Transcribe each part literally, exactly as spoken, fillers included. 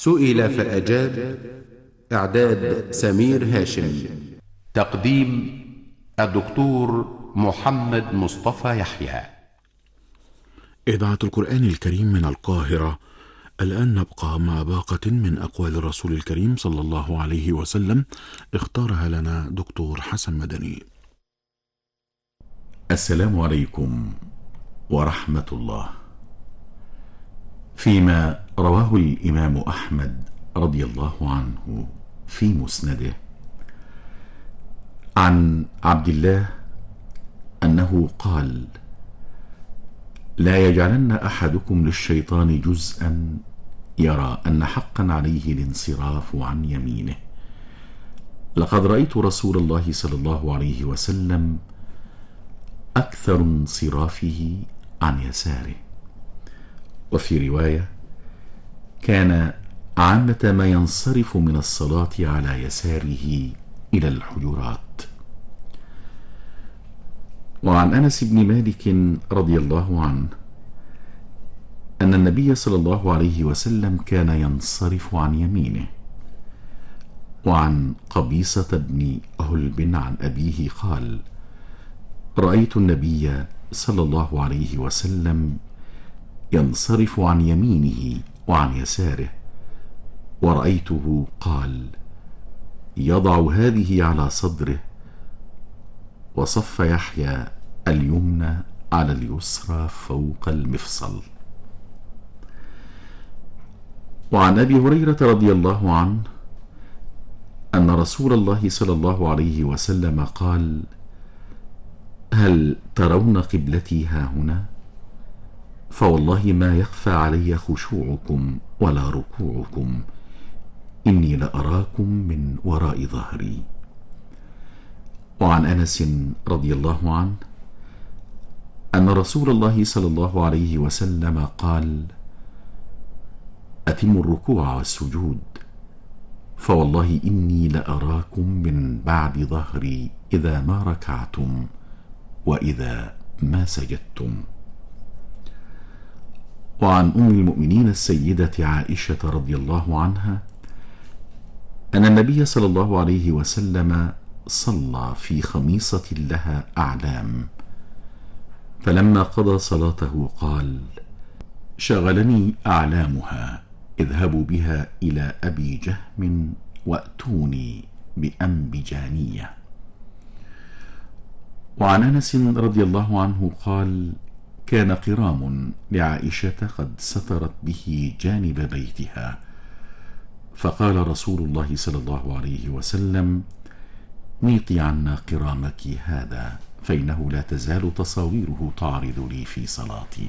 سئل فأجاب. إعداد سمير هاشم. تقديم الدكتور محمد مصطفى يحيى. إذاعة القرآن الكريم من القاهرة. الآن نبقى مع باقة من أقوال الرسول الكريم صلى الله عليه وسلم اختارها لنا دكتور حسن مدني. السلام عليكم ورحمة الله. فيما رواه الإمام أحمد رضي الله عنه في مسنده عن عبد الله أنه قال: لا يجعلن أحدكم للشيطان جزءا يرى أن حقا عليه الانصراف عن يمينه. لقد رأيت رسول الله صلى الله عليه وسلم أكثر انصرافه عن يساره. وفي رواية: كان عامة ما ينصرف من الصلاة على يساره إلى الحجرات. وعن أنس بن مالك رضي الله عنه أن النبي صلى الله عليه وسلم كان ينصرف عن يمينه. وعن قبيصة بن هلب عن أبيه قال: رأيت النبي صلى الله عليه وسلم ينصرف عن يمينه وعن يساره، ورأيته قال: يضع هذه على صدره، وصف يحيى اليمنى على اليسرى فوق المفصل. وعن أبي هريرة رضي الله عنه أن رسول الله صلى الله عليه وسلم قال: هل ترون قبلتي هاهنا؟ فوالله ما يخفى علي خشوعكم ولا ركوعكم، إني لأراكم من وراء ظهري. وعن أنس رضي الله عنه أن رسول الله صلى الله عليه وسلم قال: أتموا الركوع والسجود، فوالله إني لأراكم من بعد ظهري إذا ما ركعتم وإذا ما سجدتم. وعن أم المؤمنين السيدة عائشة رضي الله عنها أن النبي صلى الله عليه وسلم صلى في خميصة لها أعلام، فلما قضى صلاته قال: شغلني أعلامها، اذهبوا بها إلى أبي جهم وأتوني بأنبجانية. وعن أنس رضي الله عنه قال: كان قرام لعائشة قد سترت به جانب بيتها، فقال رسول الله صلى الله عليه وسلم: ميطي عنا قرامك هذا، فإنه لا تزال تصاويره تعرض لي في صلاتي.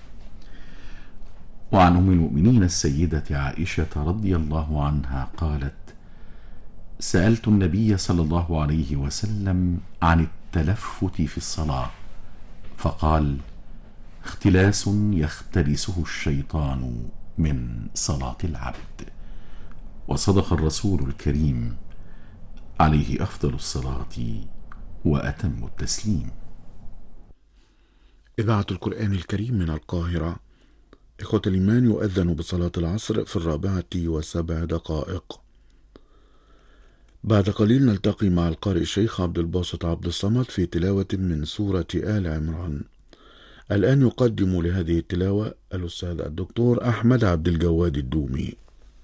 وعن أم المؤمنين السيدة عائشة رضي الله عنها قالت: سألت النبي صلى الله عليه وسلم عن التلفت في الصلاة، فقال: اختلاس يختلسه الشيطان من صلاة العبد. وصدق الرسول الكريم عليه أفضل الصلاة وأتم التسليم. إذاعة القرآن الكريم من القاهرة. إخوة الإيمان، يؤذن بصلاة العصر في الرابعة وسبع دقائق. بعد قليل نلتقي مع القارئ الشيخ عبد الباسط عبد الصمد في تلاوة من سورة آل عمران. الآن يقدم لهذه التلاوة الأستاذ الدكتور أحمد عبد الجواد الدومي.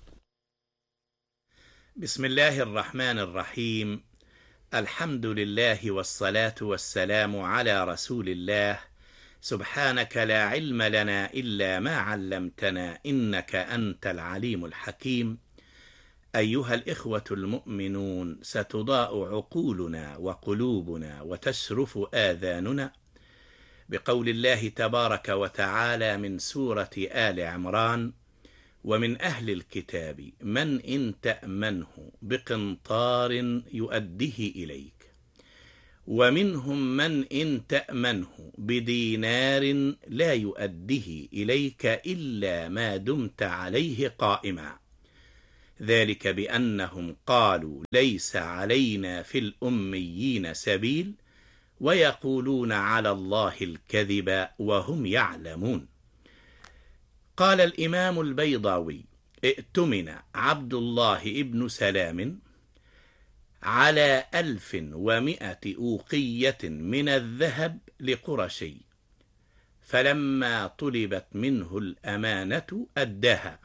بسم الله الرحمن الرحيم. الحمد لله والصلاة والسلام على رسول الله. سبحانك لا علم لنا إلا ما علمتنا، إنك أنت العليم الحكيم. أيها الإخوة المؤمنون، ستضاء عقولنا وقلوبنا وتشرف آذاننا بقول الله تبارك وتعالى من سورة آل عمران: ومن أهل الكتاب من إن تأمنه بقنطار يؤديه إليك، ومنهم من إن تأمنه بدينار لا يؤديه إليك إلا ما دمت عليه قائما، ذلك بأنهم قالوا ليس علينا في الأميين سبيل ويقولون على الله الكذب وهم يعلمون. قال الإمام البيضاوي: ائتمن عبد الله ابن سلام على ألف ومائة أوقية من الذهب لقرشي، فلما طلبت منه الأمانة أداها.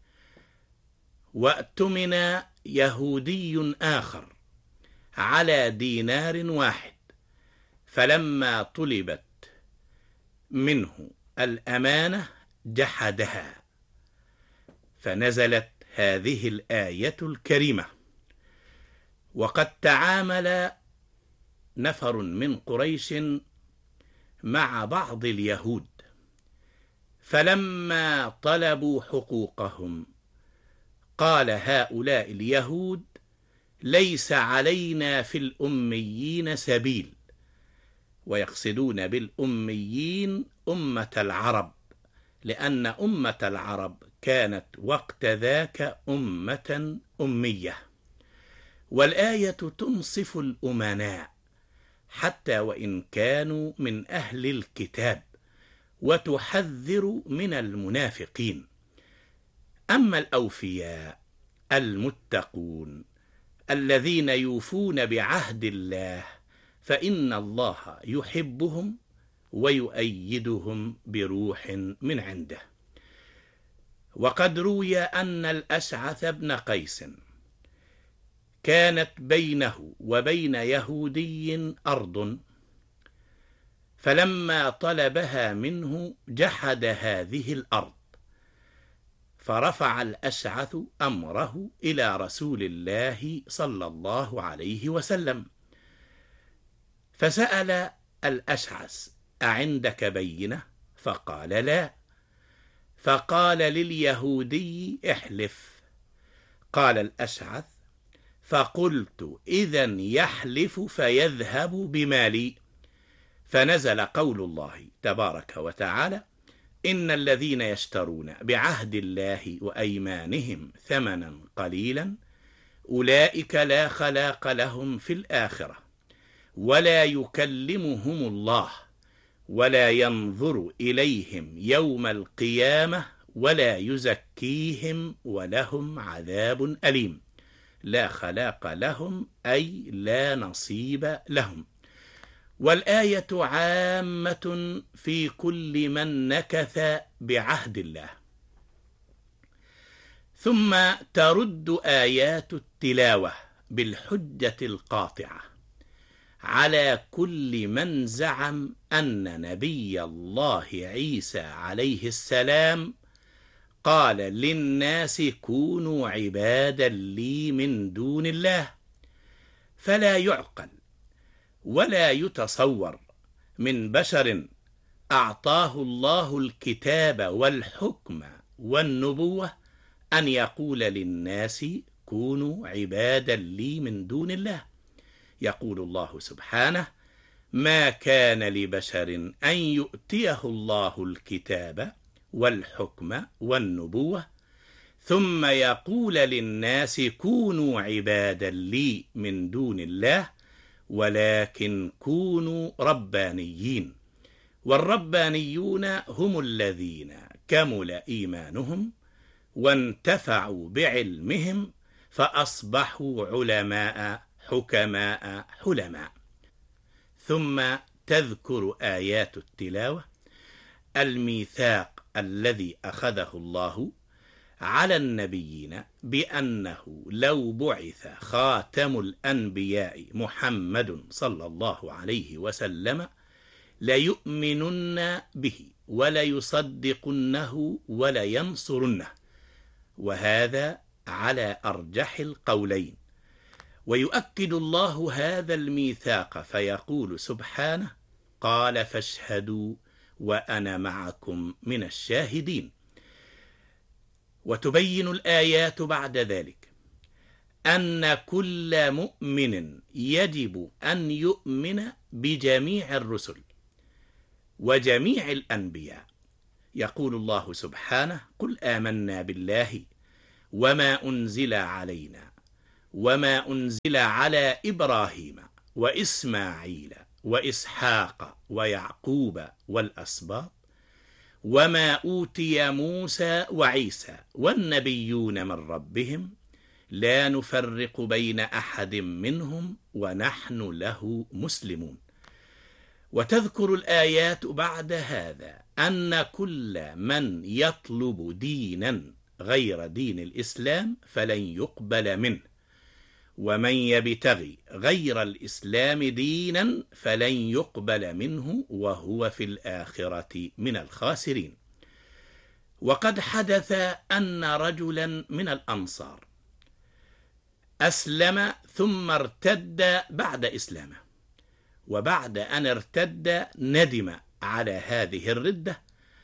وائتمن يهودي آخر على دينار واحد، فلما طلبت منه الأمانة جحدها، فنزلت هذه الآية الكريمة: وقد تعامل نفر من قريش مع بعض اليهود، فلما طلبوا حقوقهم قال هؤلاء اليهود: ليس علينا في الأميين سبيل، ويقصدون بالأميين أمة العرب، لأن أمة العرب كانت وقت ذاك أمة أمية. والآية تنصف الأمناء حتى وإن كانوا من أهل الكتاب، وتحذر من المنافقين. أما الأوفياء المتقون الذين يوفون بعهد الله فإن الله يحبهم ويؤيدهم بروح من عنده. وقد روي أن الأشعث بن قيس كانت بينه وبين يهودي أرض، فلما طلبها منه جحد هذه الأرض، فرفع الأشعث أمره إلى رسول الله صلى الله عليه وسلم، فسأل الأشعث: أعندك بينة؟ فقال: لا. فقال لليهودي: احلف. قال الأشعث: فقلت: إذن يحلف فيذهب بمالي. فنزل قول الله تبارك وتعالى: إن الذين يشترون بعهد الله وأيمانهم ثمنا قليلا أولئك لا خلاق لهم في الآخرة، ولا يكلمهم الله، ولا ينظر إليهم يوم القيامة، ولا يزكيهم، ولهم عذاب أليم. لا خلاق لهم أي لا نصيب لهم. والآية عامة في كل من نكث بعهد الله. ثم ترد آيات التلاوة بالحجة القاطعة على كل من زعم أن نبي الله عيسى عليه السلام قال للناس كونوا عبادا لي من دون الله. فلا يعقل ولا يتصور من بشر أعطاه الله الكتاب والحكم والنبوة أن يقول للناس كونوا عبادا لي من دون الله. يقول الله سبحانه: ما كان لبشر أن يؤتيه الله الكتاب والحكم والنبوة ثم يقول للناس كونوا عبادا لي من دون الله، ولكن كونوا ربانيين. والربانيون هم الذين كمل إيمانهم وانتفعوا بعلمهم فأصبحوا علماء حكماء حلماء. ثم تذكر آيات التلاوة الميثاق الذي أخذه الله على النبيين بأنه لو بعث خاتم الأنبياء محمد صلى الله عليه وسلم ليؤمنن به وليصدقنه ولينصرنه، وهذا على أرجح القولين. ويؤكد الله هذا الميثاق فيقول سبحانه: قال فاشهدوا وأنا معكم من الشاهدين. وتبين الآيات بعد ذلك أن كل مؤمن يجب أن يؤمن بجميع الرسل وجميع الأنبياء. يقول الله سبحانه: قل آمنا بالله وما أنزل علينا وما أنزل على إبراهيم وإسماعيل وإسحاق ويعقوب والأسباط وما أوتي موسى وعيسى والنبيون من ربهم لا نفرق بين أحد منهم ونحن له مسلمون. وتذكر الآيات بعد هذا أن كل من يطلب دينا غير دين الإسلام فلن يقبل منه، ومن يبتغي غير الإسلام دينا فلن يقبل منه وهو في الآخرة من الخاسرين. وقد حدث أن رجلا من الأنصار أسلم ثم ارتد بعد إسلامه، وبعد أن ارتد ندم على هذه الردة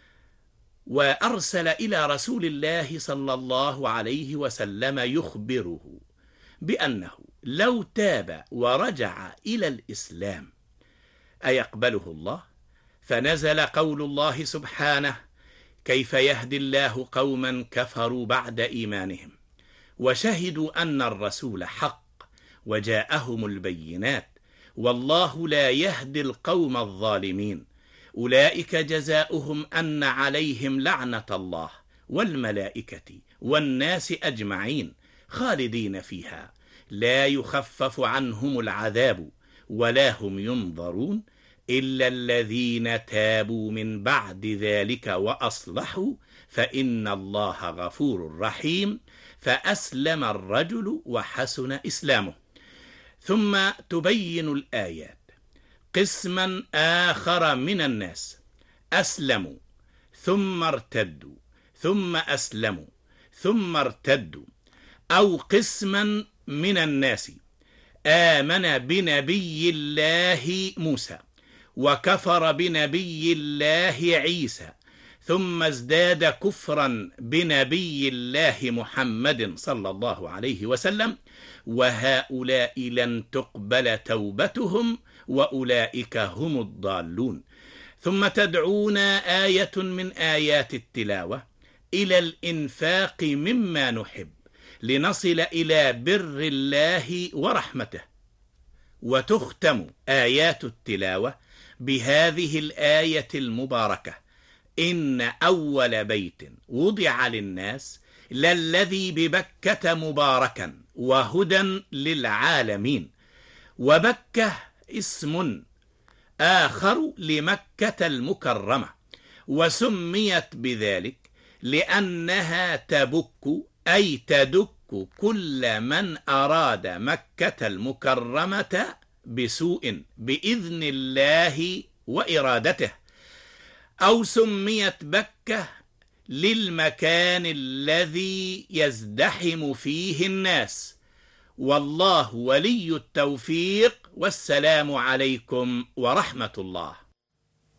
وأرسل إلى رسول الله صلى الله عليه وسلم يخبره بأنه لو تاب ورجع إلى الإسلام أيقبله الله؟ فنزل قول الله سبحانه: كيف يهدي الله قوما كفروا بعد إيمانهم وشهدوا أن الرسول حق وجاءهم البينات والله لا يهدي القوم الظالمين أولئك جزاؤهم أن عليهم لعنة الله والملائكة والناس أجمعين خالدين فيها لا يخفف عنهم العذاب ولا هم ينظرون إلا الذين تابوا من بعد ذلك وأصلحوا فإن الله غفور رحيم. فأسلم الرجل وحسن إسلامه. ثم تبين الآيات قسما آخر من الناس أسلموا ثم ارتدوا ثم أسلموا ثم ارتدوا، أو قسما من الناس آمن بنبي الله موسى وكفر بنبي الله عيسى ثم ازداد كفرا بنبي الله محمد صلى الله عليه وسلم، وهؤلاء لن تقبل توبتهم وأولئك هم الضالون. ثم تدعونا آية من آيات التلاوة إلى الإنفاق مما نحب لنصل إلى بر الله ورحمته. وتختم آيات التلاوة بهذه الآية المباركة: إن أول بيت وضع للناس للذي ببكة مباركا وهدى للعالمين. وبكة اسم آخر لمكة المكرمة، وسميت بذلك لأنها تبك أي تدك كل من أراد مكة المكرمة بسوء بإذن الله وإرادته. أو سميت بكة للمكان الذي يزدحم فيه الناس. والله ولي التوفيق، والسلام عليكم ورحمة الله.